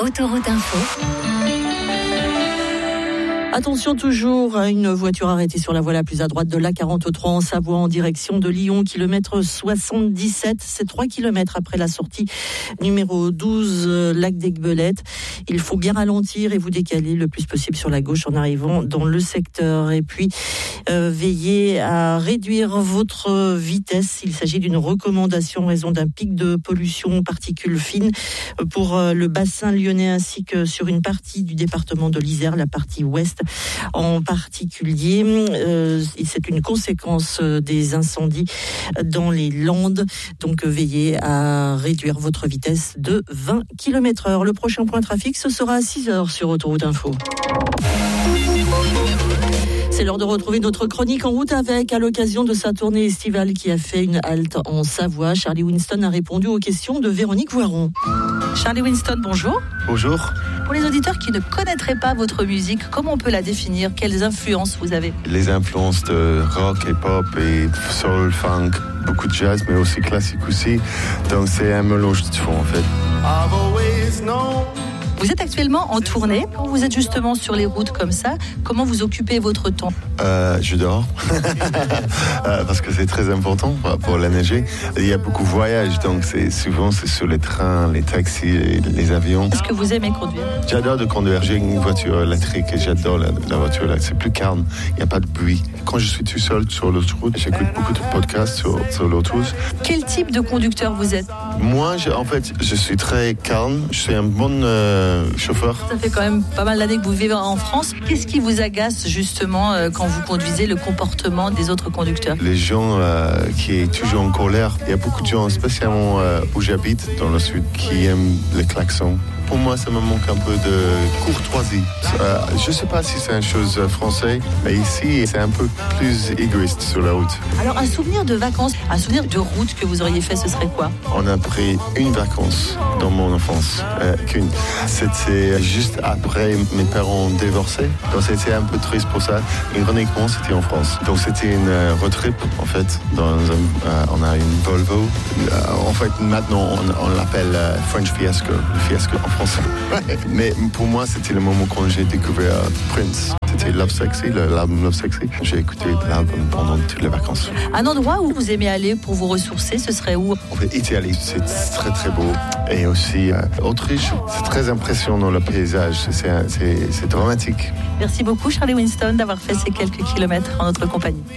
Autoroute Info. Attention toujours à une voiture arrêtée sur la voie la plus à droite de l'A43 en Savoie en direction de Lyon, kilomètre 77. C'est 3 kilomètres après la sortie numéro 12, lac d'Aiguebelette. Il faut bien ralentir et vous décaler le plus possible sur la gauche en arrivant dans le secteur. Et puis, veillez à réduire votre vitesse. Il s'agit d'une recommandation en raison d'un pic de pollution particules fines pour le bassin lyonnais ainsi que sur une partie du département de l'Isère, la partie ouest. En particulier, c'est une conséquence des incendies dans les Landes. Donc, veillez à réduire votre vitesse de 20 km/h. Le prochain point trafic, ce sera à 6h sur Autoroute Info. C'est l'heure de retrouver notre chronique en route avec, à l'occasion de sa tournée estivale qui a fait une halte en Savoie. Charlie Winston a répondu aux questions de Véronique Voiron. Charlie Winston, bonjour. Bonjour. Pour les auditeurs qui ne connaîtraient pas votre musique, comment on peut la définir? Quelles influences vous avez? Les influences de rock et pop et soul, funk, beaucoup de jazz, mais aussi classique aussi. Donc c'est un mélange de tout en fait. Vous êtes actuellement en tournée. Quand vous êtes justement sur les routes comme ça, comment vous occupez votre temps? Je dors parce que c'est très important pour l'énergie. Il y a beaucoup de voyages, donc souvent c'est sur les trains, les taxis, les avions. Est-ce que vous aimez conduire? J'adore de conduire. J'ai une voiture électrique et j'adore la voiture là. C'est plus calme, il n'y a pas de bruit. Quand je suis tout seul sur l'autoroute, j'écoute beaucoup de podcasts sur l'autoroute. Quel type de conducteur vous êtes? Moi, je suis très calme. Je suis un bon chauffeur. Ça fait quand même pas mal d'années que vous vivez en France. Qu'est-ce qui vous agace justement quand vous conduisez, le comportement des autres conducteurs? Les gens qui sont toujours en colère. Il y a beaucoup de gens, spécialement où j'habite, dans le sud, qui aiment les klaxons. Pour moi, ça me manque un peu de courtoisie. Je ne sais pas si c'est une chose française, mais ici, c'est un peu plus égoïste sur la route. Alors, un souvenir de vacances, un souvenir de route que vous auriez fait, ce serait quoi? On a pris une vacance dans mon enfance, qu'une. C'était juste après mes parents ont divorcé, donc c'était un peu triste pour ça. Ironiquement, c'était en France. Donc c'était une road trip, en fait. On a une Volvo. En fait, maintenant, on l'appelle French Fiasco, le fiasco en France. Mais pour moi, c'était le moment quand j'ai découvert Prince. C'était Love Sexy, l'album Love Sexy. J'ai écouté l'album pendant toutes les vacances. Un endroit où vous aimez aller pour vous ressourcer, ce serait où? En fait, Italie, c'est très très beau. Et aussi Autriche, c'est très impressionnant le paysage, c'est dramatique. Merci beaucoup Charlie Winston d'avoir fait ces quelques kilomètres en notre compagnie.